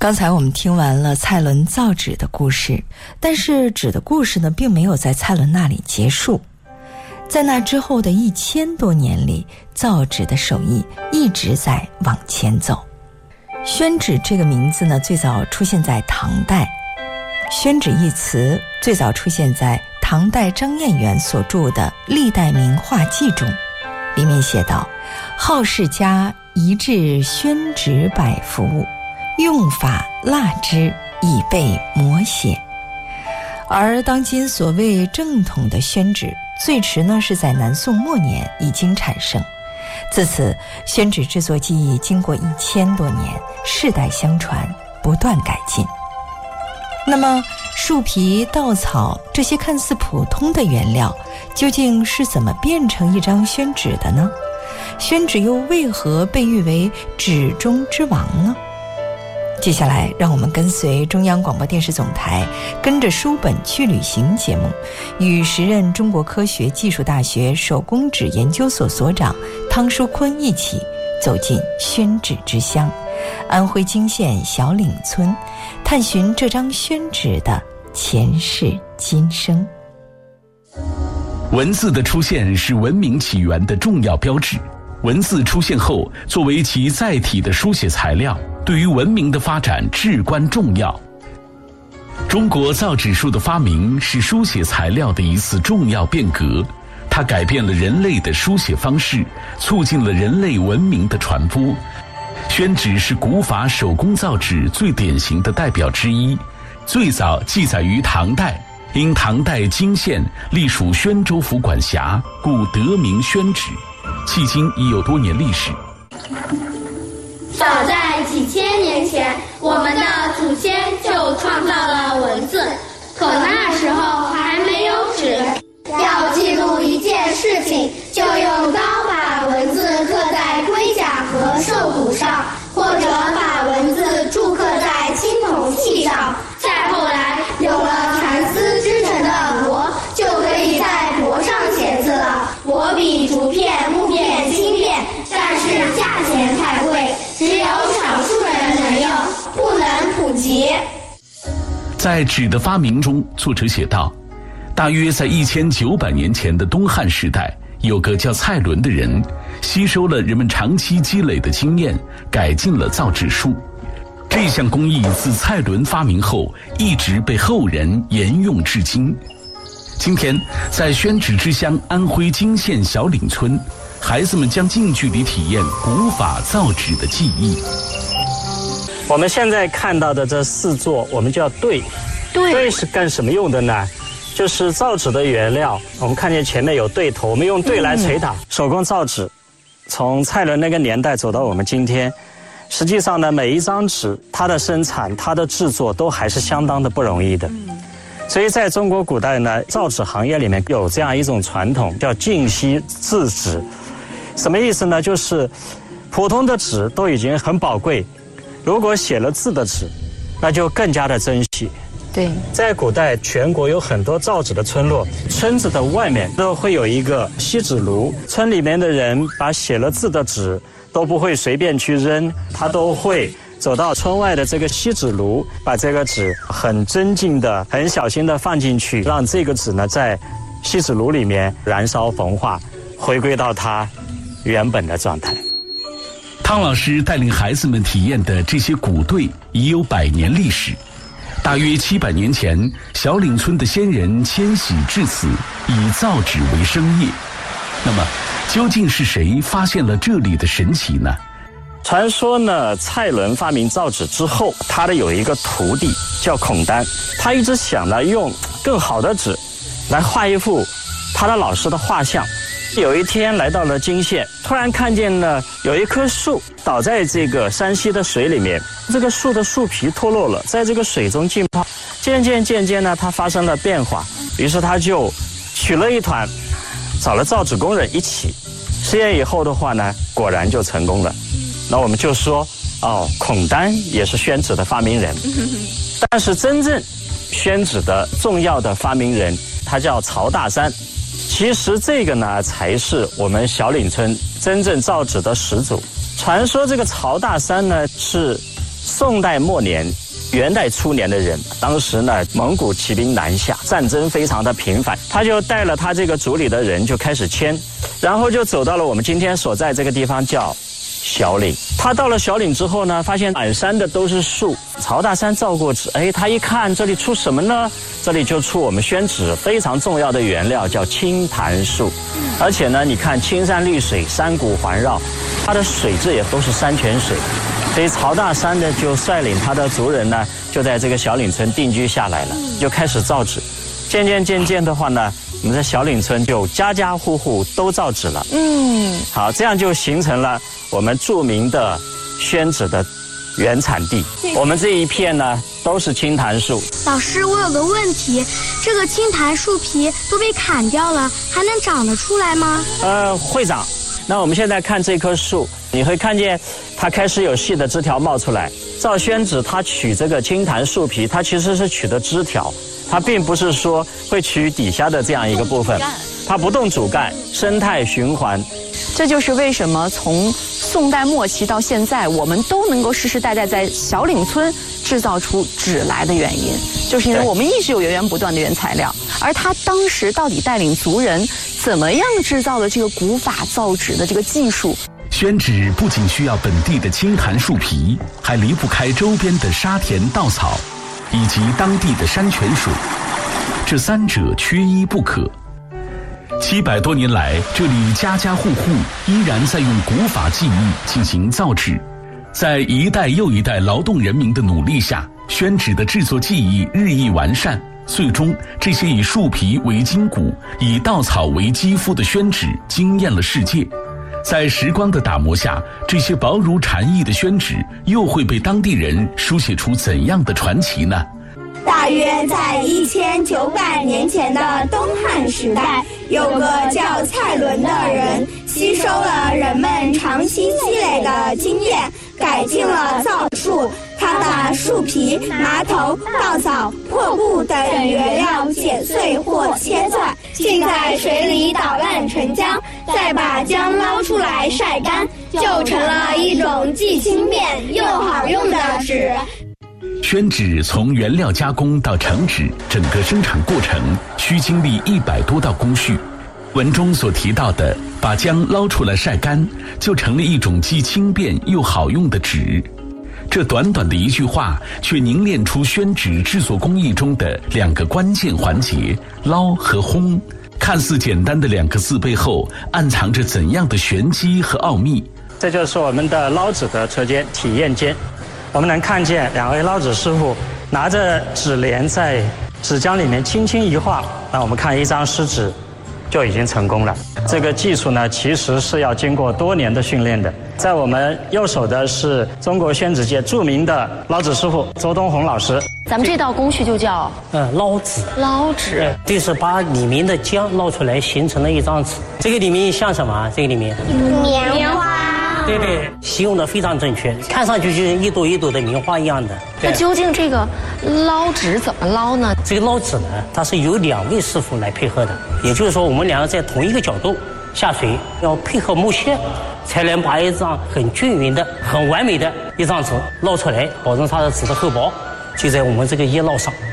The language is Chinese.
刚才我们听完了蔡伦造纸的故事，但是纸的故事呢，并没有在蔡伦那里结束。在那之后的1000多年里，造纸的手艺一直在往前走。宣纸这个名字呢，最早出现在唐代。宣纸一词最早出现在唐代张彦远所著的《历代名画记》中，里面写道：好事家宜制宣纸百幅，用法蜡之，以备摹写。而当今所谓正统的宣纸，最迟呢是在南宋末年已经产生。自此，宣纸制作技艺经过1000多年，世代相传，不断改进。那么树皮、稻草这些看似普通的原料，究竟是怎么变成一张宣纸的呢？宣纸又为何被誉为纸中之王呢？接下来让我们跟随中央广播电视总台跟着书本去旅行节目，与时任中国科学技术大学手工纸研究所所长汤书坤一起走进宣纸之乡安徽泾县小岭村，探寻这张宣纸的前世今生。 文字的出现是文明起源的重要标志。文字出现后，作为其载体的书写材料，对于文明的发展至关重要。中国造纸术的发明是书写材料的一次重要变革，它改变了人类的书写方式，促进了人类文明的传播。宣纸是古法手工造纸最典型的代表之一，最早记载于唐代，因唐代泾县隶属宣州府管辖，故得名宣纸，迄今已有多年历史。 早在几千年前，我们的祖先就创造了文字，可那时候还没有纸。要记录一件事情，就用刀把文字刻在盔甲和兽骨上，或者把文字铸刻在青铜器上。再后来有了蚕丝织成的帛，就可以在帛上写字了。帛比竹片、木片轻便，但是价钱太贵，只有少数人能用，不能普及。 在纸的发明中，作者写道，大约在1900年前的东汉时代，有个叫蔡伦的人，吸收了人们长期积累的经验，改进了造纸术。这项工艺自蔡伦发明后，一直被后人沿用至今。今天，在宣纸之乡安徽泾县小岭村，孩子们将近距离体验古法造纸的技艺。 我们现在看到的这4座，我们叫对。对是干什么用的呢？就是造纸的原料。我们看见前面有对头，我们用对来捶打。手工造纸，从蔡伦那个年代走到我们今天，实际上呢，每一张纸，它的生产、它的制作都还是相当的不容易的。所以在中国古代呢，造纸行业里面有这样一种传统，叫净息字纸。什么意思呢？就是普通的纸都已经很宝贵，如果写了字的纸，那就更加的珍惜。 对， 在古代，全国有很多造纸的村落，村子的外面都会有一个锡纸炉，村里面的人把写了字的纸都不会随便去扔，他都会走到村外的这个锡纸炉，把这个纸很尊敬的、很小心的放进去，让这个纸呢在锡纸炉里面燃烧焚化，回归到它原本的状态。 汤老师带领孩子们体验的这些古对已有100年历史。大约700年前，小岭村的先人迁徙至此，以造纸为生业。那么，究竟是谁发现了这里的神奇呢？ 传说呢，蔡伦发明造纸之后，他的有一个徒弟叫孔丹，他一直想呢用更好的纸来画一幅他的老师的画像。有一天来到了泾县，突然看见了有一棵树倒在这个山溪的水里面，这个树的树皮脱落了，在这个水中浸泡，渐渐呢，它发生了变化。于是他就取了一团，找了造纸工人一起实验以后的话呢，果然就成功了。那我们就说，孔丹也是宣纸的发明人，但是真正宣纸的重要的发明人，他叫曹大山。其实这个呢，才是我们小岭村真正造纸的始祖。传说这个曹大山呢，是宋代末年、元代初年的人，当时呢，蒙古骑兵南下，战争非常的频繁，他就带了他这个族里的人就开始迁，然后就走到了我们今天所在这个地方叫小岭。他到了小岭之后呢，发现满山的都是树。曹大山造过纸，他一看这里出什么呢？这里就出我们宣纸非常重要的原料，叫青檀树。而且呢，你看青山绿水，山谷环绕，它的水质也都是山泉水。所以曹大山呢，就率领他的族人呢，就在这个小岭村定居下来了，就开始造纸。渐渐的话呢，我们在小岭村就家家户户都造纸了。好，这样就形成了我们著名的宣纸的原产地。我们这一片呢都是青檀树。 老师，我有个问题，这个青檀树皮都被砍掉了，还能长得出来吗？ 会长。那我们现在看这棵树，你会看见它开始有细的枝条冒出来。造宣纸它取这个青檀树皮，它其实是取的枝条，它并不是说会取底下的这样一个部分，它不动主干，生态循环。 这就是为什么从宋代末期到现在，我们都能够世世代代在小岭村制造出纸来的原因，就是因为我们一直有源源不断的原材料。而他当时到底带领族人怎么样制造的这个古法造纸的这个技术？ 宣纸不仅需要本地的青檀树皮，还离不开周边的沙田稻草以及当地的山泉水，这三者缺一不可。700多年来，这里家家户户依然在用古法技艺进行造纸。在一代又一代劳动人民的努力下，宣纸的制作技艺日益完善，最终这些以树皮为筋骨、以稻草为肌肤的宣纸惊艳了世界。在时光的打磨下，这些薄如蝉翼的宣纸又会被当地人书写出怎样的传奇呢？ 大约在1900年前的东汉时代，有个叫蔡伦的人，吸收了人们长期积累的经验，改进了造树。他把树皮、麻头、稻草、破布等原料剪碎或切断，浸在水里捣烂成浆，再把浆捞出来晒干，就成了一种既轻便又好用的纸。 宣纸从原料加工到成纸，整个生产过程需经历100多道工序。文中所提到的把浆捞出来晒干，就成了一种既轻便又好用的纸。这短短的一句话，却凝练出宣纸制作工艺中的2个关键环节：捞和烘。看似简单的2个字背后，暗藏着怎样的玄机和奥秘？ 这就是我们的捞纸的车间体验间。我们能看见2位捞纸师傅拿着纸帘在纸浆里面轻轻一划，那我们看一张湿纸就已经成功了。这个技术呢，其实是要经过多年的训练的。在我们右手的是中国宣纸界著名的捞纸师傅周东红老师。 咱们这道工序就叫捞纸。 捞纸， 就是把里面的浆捞出来，形成了一张纸。这个里面像什么？这个里面棉花。 对，形容的非常正确，看上去就像一朵一朵的棉花一样的。 那究竟这个捞纸怎么捞呢？ 这个捞纸呢，它是由2位师傅来配合的，也就是说我们2个在同一个角度下水，要配合木屑，才能把一张很均匀的、很完美的一张纸捞出来，保证它的纸的厚薄就在我们这个叶烙上。